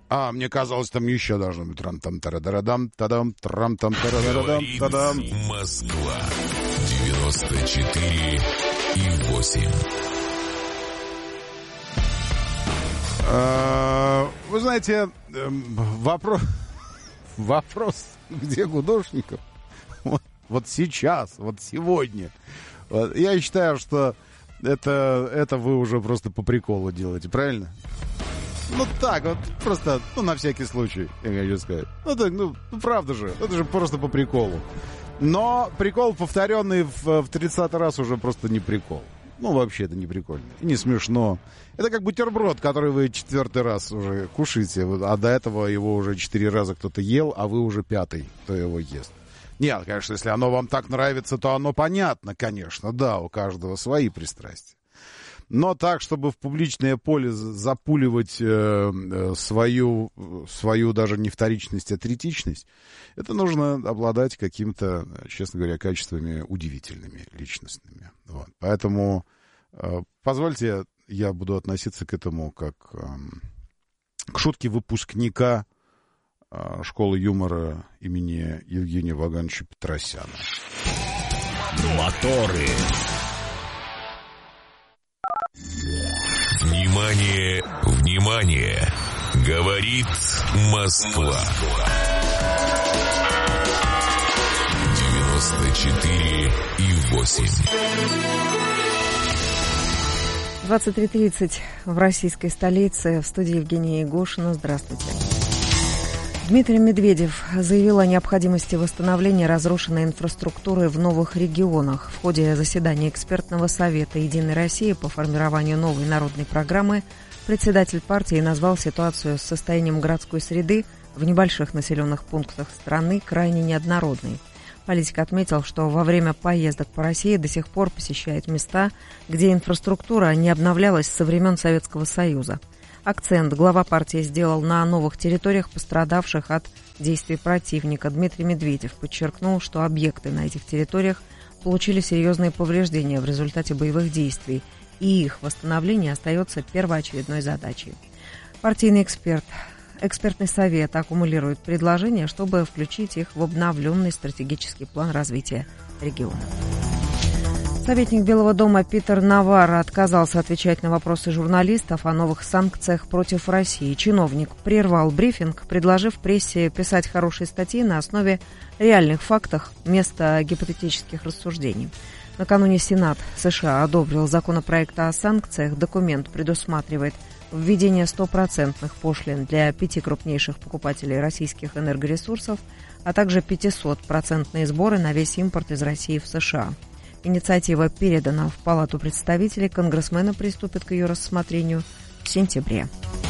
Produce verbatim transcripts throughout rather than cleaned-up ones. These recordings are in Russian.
А, мне казалось, там еще должно быть трам-там-тарадарадам, тадам, трам-там-тарадарадам, тадам. Москва девяносто четыре и восемь. Вы знаете, вопрос, вопрос, где Гудошников? Вот, вот сейчас, вот сегодня. Вот, я считаю, что это, это вы уже просто по приколу делаете, правильно? Ну так вот, просто, ну на всякий случай, я хочу сказать. Ну так, ну, ну правда же, это же просто по приколу. Но прикол, повторенный в, в тридцатый раз, уже просто не прикол. Ну, вообще это не прикольно, не смешно. Это как бутерброд, который вы четвертый раз уже кушаете, а до этого его уже четыре раза кто-то ел, а вы уже пятый, кто его ест. Нет, конечно, если оно вам так нравится, то оно понятно, конечно, да, у каждого свои пристрастия. Но так, чтобы в публичное поле запуливать э, свою, свою даже не вторичность, а третичность, это нужно обладать какими-то, честно говоря, качествами удивительными, личностными. Вот. Поэтому э, позвольте, я буду относиться к этому как э, к шутке выпускника э, школы юмора имени Евгения Вагановича Петросяна. Моторы. Внимание, внимание! Говорит Москва. девяносто четыре и восемь. двадцать три тридцать в российской столице. В студии Евгения Егошина. Здравствуйте. Дмитрий Медведев заявил о необходимости восстановления разрушенной инфраструктуры в новых регионах. В ходе заседания экспертного совета «Единой России» по формированию новой народной программы председатель партии назвал ситуацию с состоянием городской среды в небольших населенных пунктах страны крайне неоднородной. Политик отметил, что во время поездок по России до сих пор посещает места, где инфраструктура не обновлялась со времен Советского Союза. Акцент глава партии сделал на новых территориях, пострадавших от действий противника. Дмитрий Медведев подчеркнул, что объекты на этих территориях получили серьезные повреждения в результате боевых действий, и их восстановление остается первоочередной задачей. Партийный эксперт, экспертный совет аккумулирует предложения, чтобы включить их в обновленный стратегический план развития региона. Советник Белого дома Питер Наварро отказался отвечать на вопросы журналистов о новых санкциях против России. Чиновник прервал брифинг, предложив прессе писать хорошие статьи на основе реальных фактов вместо гипотетических рассуждений. Накануне Сенат США одобрил законопроект о санкциях. Документ предусматривает введение стопроцентных пошлин для пяти крупнейших покупателей российских энергоресурсов, а также пятисотпроцентные сборы на весь импорт из России в США. Инициатива передана в Палату представителей. Конгрессмены приступят к ее рассмотрению в сентябре.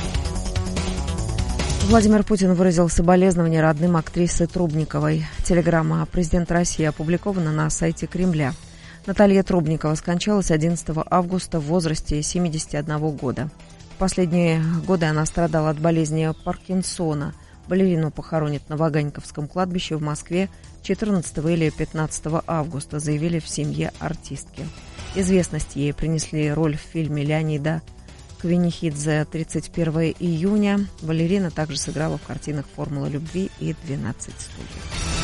Владимир Путин выразил соболезнования родным актрисы Трубниковой. Телеграмма президента России опубликована на сайте Кремля. Наталья Трубникова скончалась одиннадцатого августа в возрасте семидесяти одного года. В последние годы она страдала от болезни Паркинсона. Балерину похоронят на Ваганьковском кладбище в Москве четырнадцатого или пятнадцатого августа, заявили в семье артистки. Известность ей принесли роль в фильме Леонида Квинихидзе тридцать первого июня. Балерина также сыграла в картинах «Формула любви» и «двенадцать стульев».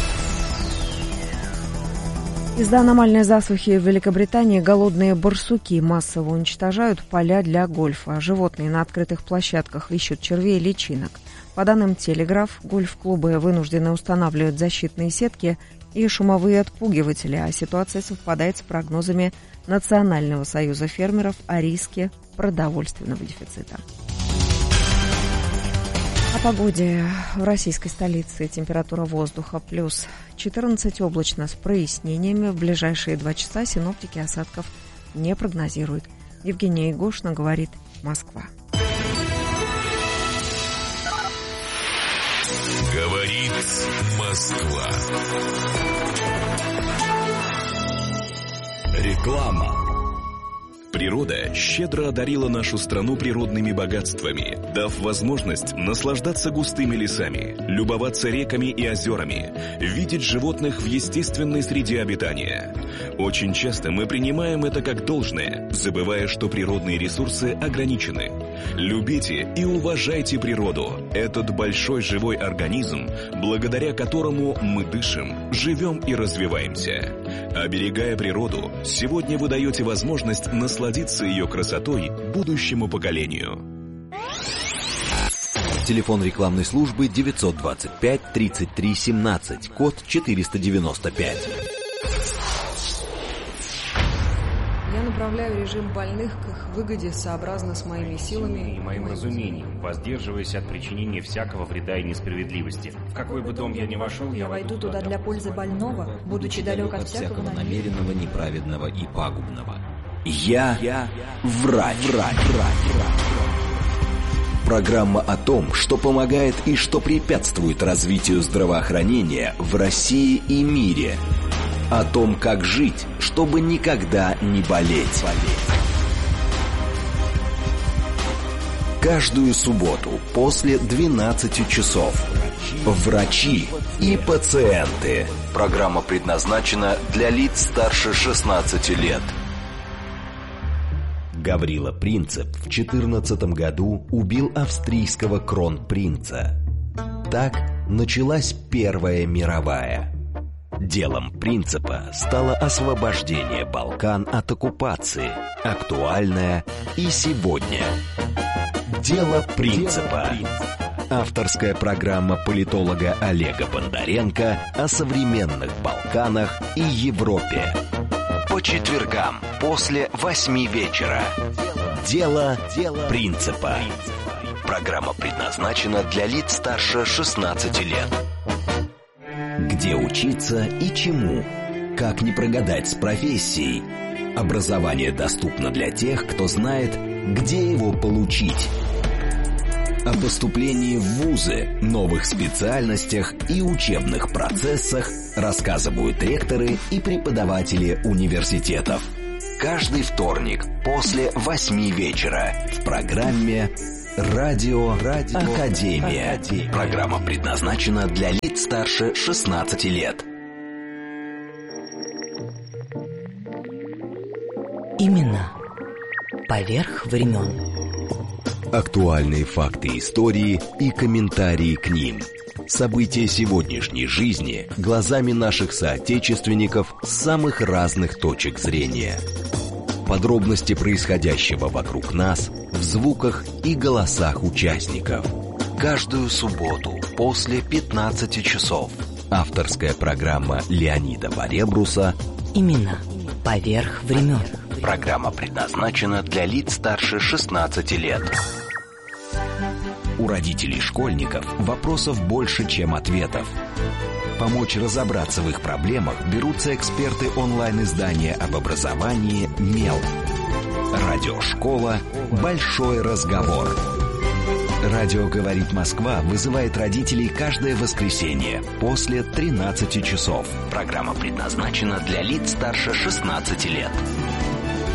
Из-за аномальной засухи в Великобритании голодные барсуки массово уничтожают поля для гольфа. Животные на открытых площадках ищут червей и личинок. По данным «Телеграф», гольф-клубы вынуждены устанавливать защитные сетки и шумовые отпугиватели, а ситуация совпадает с прогнозами Национального союза фермеров о риске продовольственного дефицита. О погоде. В российской столице температура воздуха плюс четырнадцать, облачно с прояснениями. В ближайшие два часа синоптики осадков не прогнозируют. Евгения Егошина, говорит Москва. Говорит Москва. Реклама. Природа щедро одарила нашу страну природными богатствами, дав возможность наслаждаться густыми лесами, любоваться реками и озерами, видеть животных в естественной среде обитания. Очень часто мы принимаем это как должное, забывая, что природные ресурсы ограничены. Любите и уважайте природу, этот большой живой организм, благодаря которому мы дышим, живем и развиваемся. Оберегая природу, сегодня вы даете возможность насладиться ее красотой будущему поколению. Телефон рекламной службы девятьсот двадцать пять тридцать три семнадцать, код четыреста девяносто пять. Я направляю режим больных к их выгоде сообразно с моими силами и моим разумением, воздерживаясь от причинения всякого вреда и несправедливости. В какой бы дом я ни вошел, я войду туда для пользы больного, будучи далек от всякого намеренного, неправедного и пагубного. Я, я врач, врач, врач, врач. Программа о том, что помогает и что препятствует развитию здравоохранения в России и мире. О том, как жить, чтобы никогда не болеть. Каждую субботу после двенадцати часов. Врачи и пациенты. Программа предназначена для лиц старше шестнадцати лет. Гаврила Принцип в четырнадцатом году убил австрийского кронпринца. Так началась Первая мировая. Делом Принципа стало освобождение Балкан от оккупации, актуальное и сегодня. Дело Принципа. Авторская программа политолога Олега Бондаренко о современных Балканах и Европе. По четвергам после восьми вечера. Дело Принципа. Программа предназначена для лиц старше шестнадцати лет. Где учиться и чему? Как не прогадать с профессией? Образование доступно для тех, кто знает, где его получить. О поступлении в вузы, новых специальностях и учебных процессах рассказывают ректоры и преподаватели университетов. Каждый вторник после восьми вечера в программе «Радио, Радио Академия». Академия. Программа предназначена для лиц старше шестнадцати лет. Именно поверх времен. Актуальные факты истории и комментарии к ним. События сегодняшней жизни глазами наших соотечественников с самых разных точек зрения. Подробности происходящего вокруг нас в звуках и голосах участников. Каждую субботу после пятнадцати часов. Авторская программа Леонида Баребруса «Именно поверх времен». Программа предназначена для лиц старше шестнадцати лет. У родителей школьников вопросов больше, чем ответов. Помочь разобраться в их проблемах берутся эксперты онлайн-издания об образовании «Мел». Радиошкола «Большой разговор». Радио «Говорит Москва» вызывает родителей каждое воскресенье после тринадцати часов. Программа предназначена для лиц старше шестнадцати лет.